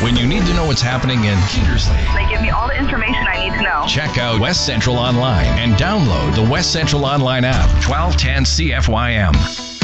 When you need to know what's happening in Keedersley, They give me all the information I need to know. check out West Central Online and download the West Central Online app. 1210 CFYM.